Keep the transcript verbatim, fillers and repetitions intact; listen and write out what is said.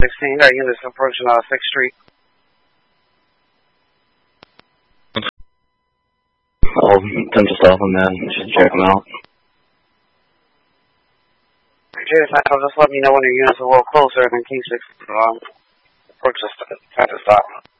sixteen, got units approaching uh, sixth Street. I'll attempt to stop them then, just check them out. J Central, just let me know when your units are a little closer in case it's um, approach the time to stop.